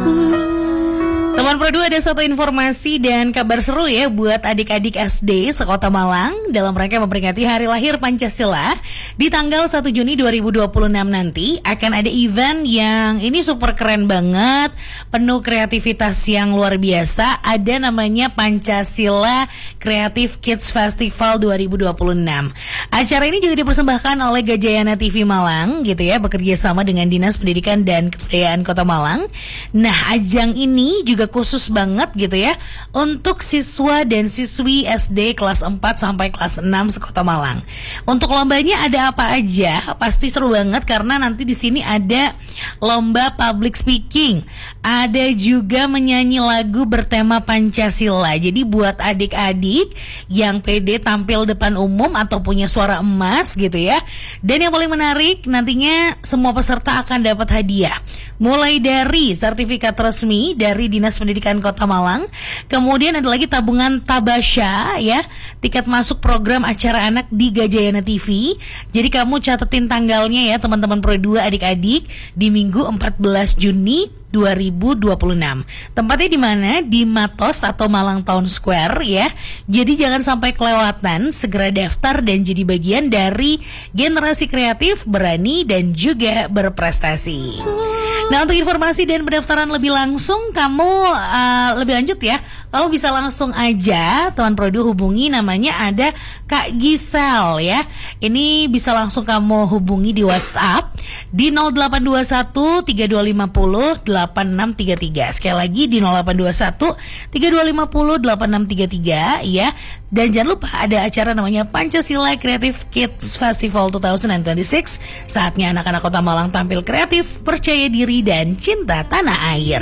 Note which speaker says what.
Speaker 1: Teman Pro 2, ada satu informasi dan kabar seru ya buat adik-adik SD sekota Malang dalam rangka memperingati hari lahir Pancasila. Di tanggal 1 Juni 2026 nanti akan ada event yang ini super keren banget, penuh kreativitas yang luar biasa. Ada namanya Pancasila Creative Kids Festival 2026. Acara ini juga dipersembahkan oleh Gajayana TV Malang gitu ya, bekerja sama dengan Dinas Pendidikan dan Kebudayaan Kota Malang. Nah, ajang ini juga khusus banget gitu ya untuk siswa dan siswi SD kelas 4 sampai kelas 6 sekota Malang. Untuk lombanya ada apa aja? Pasti seru banget karena nanti di sini ada lomba public speaking, ada juga menyanyi lagu bertema Pancasila. Jadi buat adik-adik yang pede tampil depan umum atau punya suara emas gitu ya. Dan yang paling menarik, nantinya semua peserta akan dapat hadiah. Mulai dari sertifikat resmi dari Dinas Pendidikan Kota Malang, kemudian ada lagi tabungan Tabasya ya, tiket masuk program acara anak di Gajayana TV. Jadi kamu catetin tanggalnya ya teman-teman Pro 2 adik-adik, di Minggu 14 Juni 2026. Tempatnya di mana? Di Matos atau Malang Town Square ya. Jadi jangan sampai kelewatan, segera daftar dan jadi bagian dari generasi kreatif, berani dan juga berprestasi. Nah, untuk informasi dan pendaftaran lebih langsung, kamu lebih lanjut ya, kamu bisa langsung aja teman Pro 2 hubungi, namanya ada Kak Gisel ya. Ini bisa langsung kamu hubungi di WhatsApp di 0821 3250 8633. Sekali lagi di 0821 3250 8633 ya. Dan jangan lupa ada acara namanya Pancasila Creative Kids Festival 2026. Saatnya anak-anak Kota Malang tampil kreatif, percaya diri dan cinta tanah air.